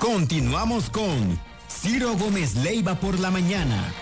Continuamos con Ciro Gómez Leiva por la mañana.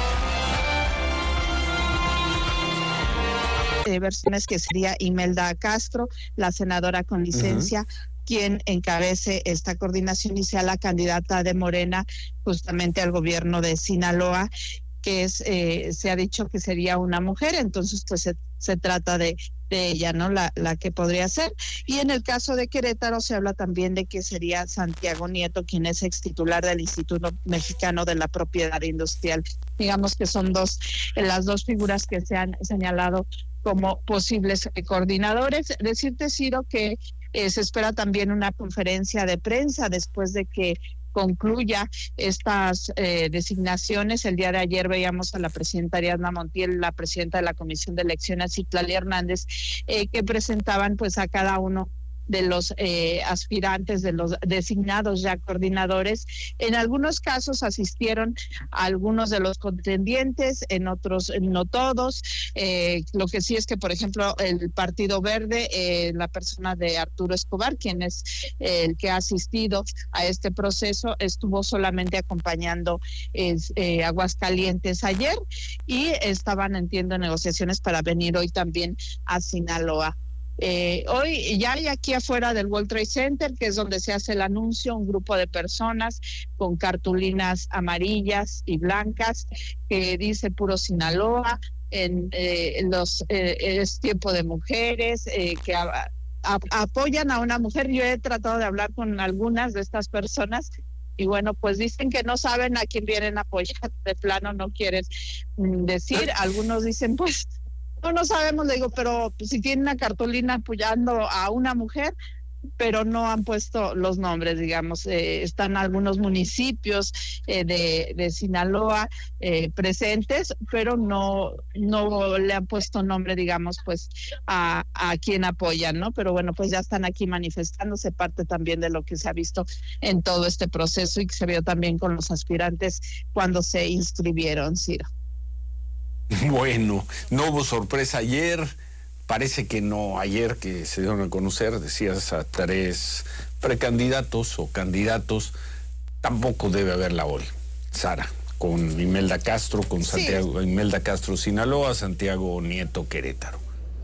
Versiones que sería Imelda Castro, la senadora con licencia, quien encabece esta coordinación y sea la candidata de Morena justamente al gobierno de Sinaloa, que es se ha dicho que sería una mujer, entonces pues se trata de ella, ¿no? La que podría ser. Y en el caso de Querétaro se habla también de que sería Santiago Nieto, quien es ex titular del Instituto Mexicano de la Propiedad Industrial. Digamos que son las dos figuras que se han señalado como posibles coordinadores. Decirte, Ciro, que se espera también una conferencia de prensa después de que concluya estas designaciones. El día de ayer veíamos a la presidenta Ariadna Montiel, la presidenta de la Comisión de Elecciones, Citlali Hernández, que presentaban pues a cada uno de los aspirantes, de los designados ya coordinadores. En algunos casos asistieron a algunos de los contendientes, en otros no todos. Lo que sí es que, por ejemplo, el Partido Verde, la persona de Arturo Escobar, quien es el que ha asistido a este proceso, estuvo solamente acompañando Aguascalientes ayer y estaban, entiendo, en negociaciones para venir hoy también a Sinaloa. Hoy ya hay aquí afuera del World Trade Center, que es donde se hace el anuncio, un grupo de personas con cartulinas amarillas y blancas que dice puro Sinaloa, es tiempo de mujeres, que apoyan a una mujer. Yo he tratado de hablar con algunas de estas personas y bueno, pues dicen que no saben a quién vienen a apoyar, de plano no quieren decir. Algunos dicen pues no sabemos, le digo, pero si tienen una cartulina apoyando a una mujer, pero no han puesto los nombres, digamos. Están algunos municipios de Sinaloa presentes, pero no le han puesto nombre, digamos, pues a quien apoyan, ¿no? Pero bueno, pues ya están aquí manifestándose, parte también de lo que se ha visto en todo este proceso y que se vio también con los aspirantes cuando se inscribieron, Ciro. Bueno, no hubo sorpresa ayer, parece que no, ayer que se dieron a conocer, decías, a 3 precandidatos o candidatos, tampoco debe haberla hoy, Sara, con Imelda Castro, con Santiago, sí. Imelda Castro Sinaloa, Santiago Nieto Querétaro.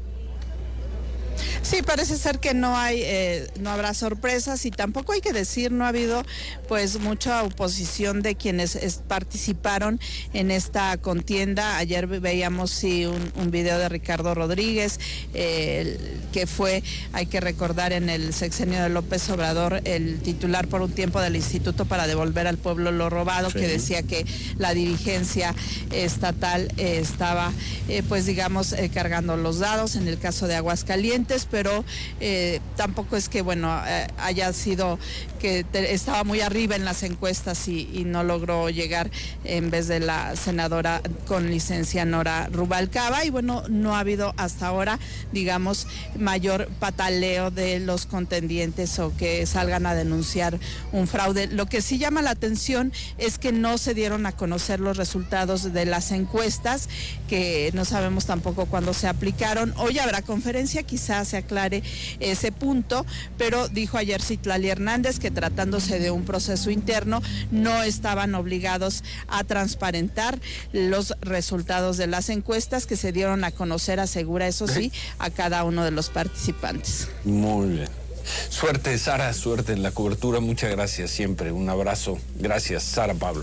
Sí, parece ser que no habrá sorpresas y tampoco hay que decir, no ha habido pues mucha oposición de quienes participaron en esta contienda. Ayer veíamos un video de Ricardo Rodríguez, que fue, hay que recordar, en el sexenio de López Obrador, el titular por un tiempo del Instituto para Devolver al Pueblo lo Robado, sí. Que decía que la dirigencia estatal estaba pues digamos cargando los dados en el caso de Aguascalientes, pero tampoco es que haya sido que estaba muy arriba en las encuestas y no logró llegar en vez de la senadora con licencia Nora Rubalcaba. Y bueno, no ha habido hasta ahora, digamos, mayor pataleo de los contendientes o que salgan a denunciar un fraude. Lo que sí llama la atención es que no se dieron a conocer los resultados de las encuestas, que no sabemos tampoco cuándo se aplicaron. Hoy habrá conferencia, quizás se aclare ese punto, pero dijo ayer Citlali Hernández que tratándose de un proceso interno no estaban obligados a transparentar los resultados de las encuestas que se dieron a conocer, asegura, eso sí, a cada uno de los participantes. Muy bien. Suerte, Sara, suerte en la cobertura. Muchas gracias siempre. Un abrazo. Gracias, Sara Pablo.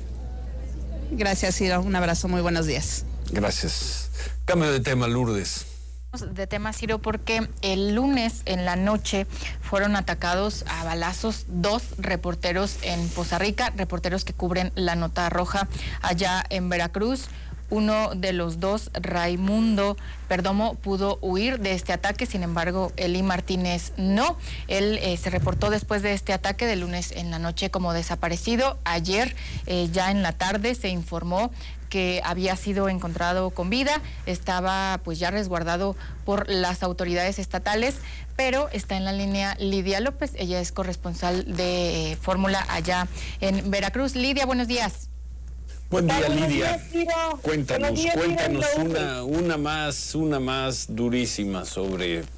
Gracias, Ciro. Un abrazo. Muy buenos días. Gracias. Cambio de tema, Lourdes. De tema, Ciro, porque el lunes en la noche fueron atacados a balazos 2 reporteros en Poza Rica, reporteros que cubren la Nota Roja allá en Veracruz. Uno de los 2, Raimundo Perdomo, pudo huir de este ataque, sin embargo, Eli Martínez no. Él se reportó después de este ataque de lunes en la noche como desaparecido. Ayer, ya en la tarde, se informó que había sido encontrado con vida, estaba pues ya resguardado por las autoridades estatales, pero está en la línea Lidia López, ella es corresponsal de Fórmula allá en Veracruz. Lidia, buenos días. Buen día, Lidia. Cuéntanos una más durísima sobre